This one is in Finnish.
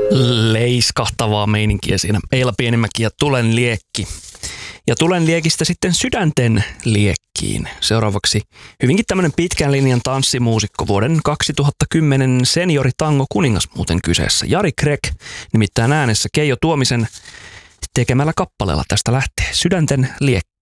Leiskahtavaa meininkiä siinä. Eila Pienimäki ja Tulen liekki. Ja Tulen liekistä sitten Sydänten liekkiin. Seuraavaksi hyvinkin tämmöinen pitkän linjan tanssimuusikko, vuoden 2010 senioritango kuningas muuten kyseessä. Jari Greg, nimittäin äänessä Keijo Tuomisen tekemällä kappaleella tästä lähtee Sydänten liekki.